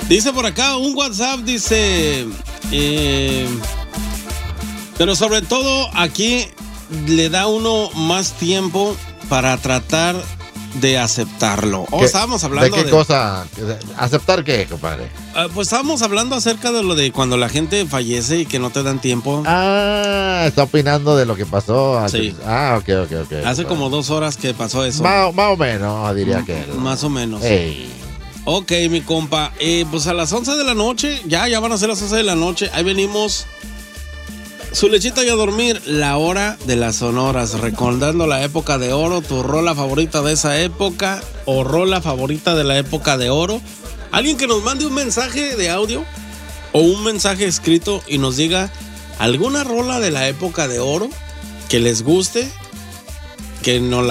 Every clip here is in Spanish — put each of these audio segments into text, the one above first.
Dice por acá un WhatsApp, dice, pero sobre todo aquí le da uno más tiempo para tratar de aceptarlo. Estábamos hablando ¿De qué cosa? ¿Aceptar qué, compadre? Pues estábamos hablando acerca de lo de cuando la gente fallece y que no te dan tiempo. Está opinando de lo que pasó. Sí. Ok. Hace como 2 horas que pasó eso. Más o menos, diría que. Más o menos. Ey. Ok, mi compa. Pues a las 11 de la noche, ya van a ser las 11 de la noche. Ahí venimos. Su lechita y a dormir, la hora de las sonoras, recordando la época de oro, tu rola favorita de esa época o rola favorita de la época de oro. Alguien que nos mande un mensaje de audio o un mensaje escrito y nos diga alguna rola de la época de oro que les guste, que no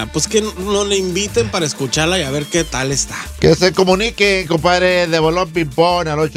le inviten para escucharla y a ver qué tal está. Que se comuniquen, compadre, de Bolón Ping-Pong al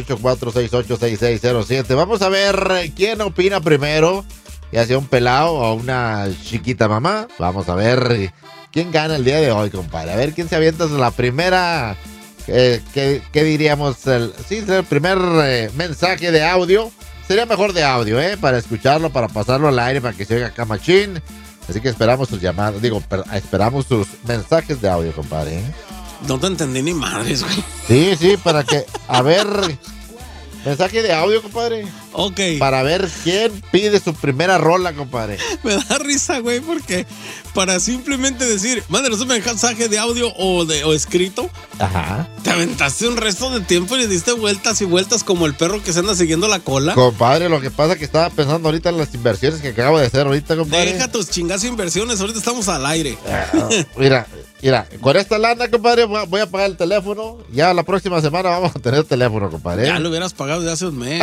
818-468-6607. Vamos a ver quién opina primero, ya sea un pelado o una chiquita mamá. Vamos a ver quién gana el día de hoy, compadre. A ver quién se avienta la primera, ¿qué diríamos? El primer mensaje de audio. Sería mejor de audio, para escucharlo, para pasarlo al aire, para que se oiga acá machín. Así que esperamos sus llamadas, esperamos sus mensajes de audio, compadre. No te entendí ni madres, güey. Sí, para que, a ver, mensaje de audio, compadre. Ok. Para ver quién pide su primera rola, compadre. Me da risa, güey, porque para simplemente decir, mándenos un mensaje de audio o escrito. Ajá. Te aventaste un resto de tiempo y le diste vueltas y vueltas como el perro que se anda siguiendo la cola. Compadre, lo que pasa es que estaba pensando ahorita en las inversiones que acabo de hacer ahorita, compadre. Deja tus chingas inversiones, ahorita estamos al aire. Mira, con esta lana, compadre, voy a pagar el teléfono. Ya la próxima semana vamos a tener teléfono, compadre. Ya lo hubieras pagado desde hace un mes.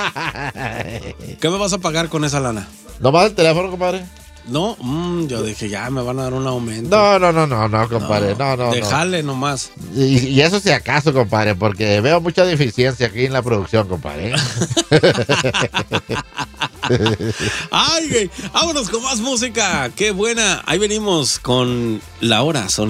¿Qué me vas a pagar con esa lana? ¿Nomás el teléfono, compadre? No, yo dije, ya me van a dar un aumento. No, compadre, no. Déjale nomás. Y eso si acaso, compadre, porque veo mucha deficiencia aquí en la producción, compadre. Ay, güey, vámonos con más música. Qué buena. Ahí venimos con la hora.